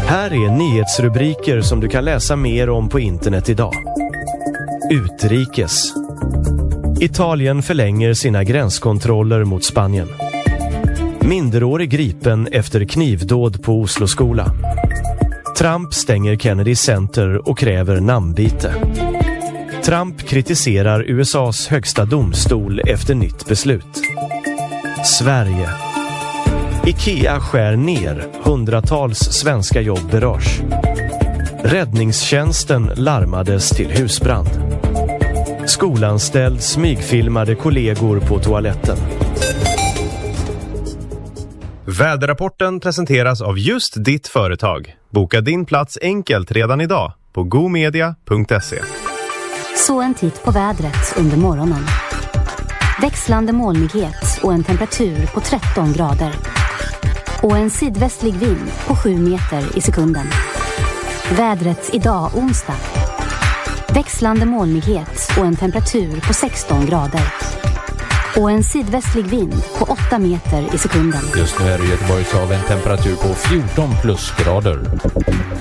Här är nyhetsrubriker som du kan läsa mer om på internet idag. Utrikes. Italien förlänger sina gränskontroller mot Spanien. Minderårig gripen efter knivdåd på Oslo-skola. Trump stänger Kennedy Center och kräver namnbyte. Trump kritiserar USAs högsta domstol efter nytt beslut. Sverige. IKEA skär ner, hundratals svenska jobb berörs. Räddningstjänsten larmades till husbrand. Skolanställd smygfilmade kollegor på toaletten. Väderrapporten presenteras av just ditt företag. Boka din plats enkelt redan idag på gomedia.se. Så en titt på vädret under morgonen. Växlande molnighet och en temperatur på 13 grader. Och en sydvästlig vind på 7 meter i sekunden. Vädret idag onsdag. Växlande molnighet och en temperatur på 16 grader. Och en sydvästlig vind på 8 meter i sekunden. Just nu är det Göteborgshav en temperatur på 14 plusgrader.